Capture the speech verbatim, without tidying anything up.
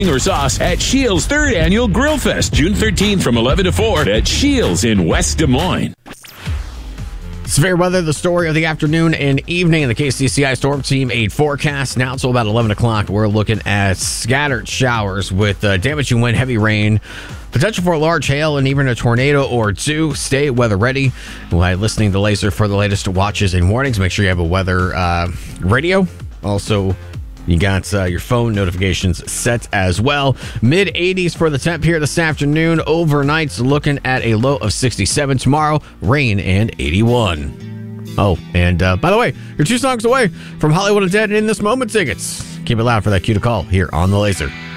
or sauce at Shields' third annual Grill Fest, June thirteenth from eleven to four at Shields in West Des Moines. Severe weather, the story of the afternoon and evening in the K C C I Storm Team eight forecast. Now until about eleven o'clock, we're looking at scattered showers with uh, damaging wind, heavy rain, potential for large hail, and even a tornado or two. Stay weather ready. While listening to the Laser for the latest watches and warnings, make sure you have a weather uh, radio. Also, you got uh, your phone notifications set as well. mid eighties for the temp here this afternoon. Overnight, looking at a low of sixty-seven. Tomorrow, rain and eighty-one. Oh, and uh, by the way, you're two songs away from Hollywood Undead and In This Moment tickets. Keep it loud for that cue to call here on The Laser.